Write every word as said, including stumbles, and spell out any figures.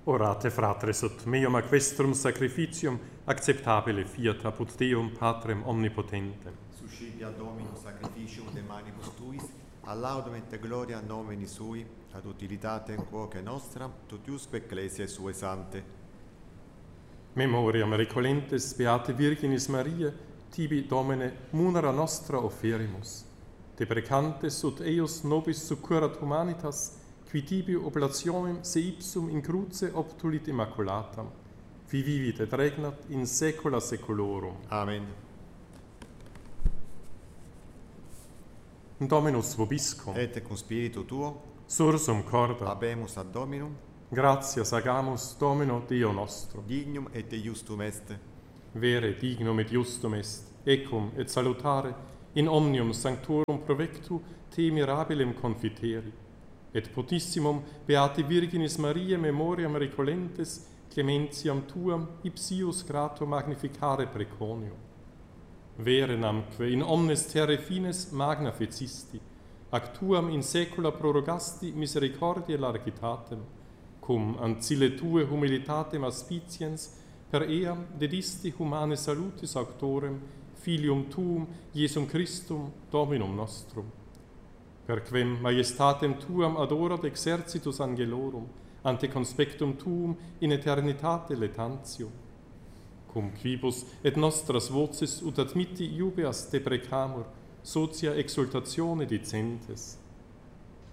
Orate fratres ut meum ac vestrum sacrificium acceptabile fiat apud Deum Patrem omnipotentem. Suscipia Dominus sacrificium de manibus tuis, a laudem et gloria nomini sui, ad utilitatem quoque nostra, totiusque ecclesiae sue sante. Memoriam recolentes beate Virginis Maria, tibi Domine munera nostra offerimus. Deprecantes ut eius nobis succurat humanitas, qui tibi oblationem se ipsum in cruce obtulit immaculatam, vi vivit et regnat in saecula saeculorum. Amen. Dominus vobiscum, Et cum spiritu tuo, sursum corda, habemus ad Dominum, gratias agamus Domino Deo nostro. dignum et justum est. Vere dignum et justum est, ecum et salutare, in omnium sanctorum provectu te mirabilem confiteri, et potissimum beati Virginis Mariae memoriam recolentes clementiam tuam ipsius grato magnificare preconio. Vere namque in omnes terre fines magna fecisti, ac tuam in saecula prorogasti misericordiae largitatem, cum ancille tue humilitatem aspiciens per eam dedisti humane salutis auctorem, filium tuum, Iesum Christum, Dominum nostrum. Per quem majestatem tuam adorat exercitus angelorum, ante conspectum tuum in eternitate letantium. Cum quibus et nostras voces ut admitti iubeas deprecamur, socia exultatione dicentes.